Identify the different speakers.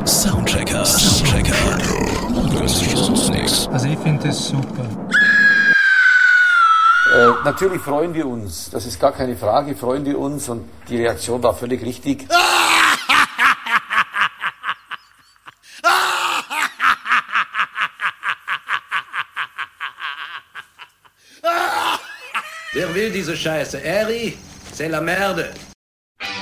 Speaker 1: Soundchecker. Das ist uns nichts.
Speaker 2: Also ich finde es super.
Speaker 3: Natürlich freuen wir uns, das ist gar keine Frage, freuen wir uns und die Reaktion war völlig richtig.
Speaker 4: Wer will diese Scheiße? Eri, c'est la merde.